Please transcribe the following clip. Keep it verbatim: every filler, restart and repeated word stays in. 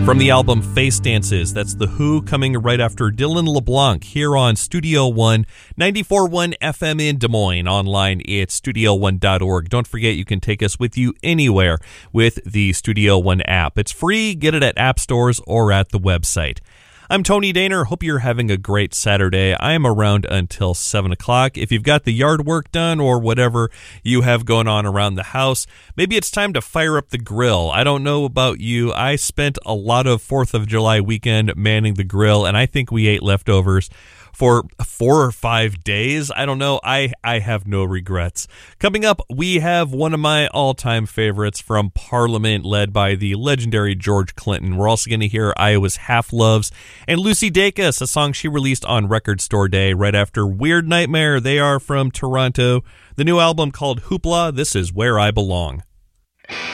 From the album Face Dances, that's The Who coming right after Dylan LeBlanc here on Studio One, ninety-four point one F M in Des Moines. Online, it's studio one dot org. Don't forget you can take us with you anywhere with the Studio One app. It's free. Get it at app stores or at the website. I'm Tony Daner. Hope you're having a great Saturday. I am around until seven o'clock. If you've got the yard work done or whatever you have going on around the house, maybe it's time to fire up the grill. I don't know about you. I spent a lot of fourth of July weekend manning the grill, and I think we ate leftovers for four or five days. I don't know. I, I have no regrets. Coming up, we have one of my all-time favorites from Parliament, led by the legendary George Clinton. We're also going to hear Iowa's Half Loves and Lucy Dacus, a song she released on Record Store Day right after Weird Nightmare. They are from Toronto. The new album called Hoopla. This is Where I Belong.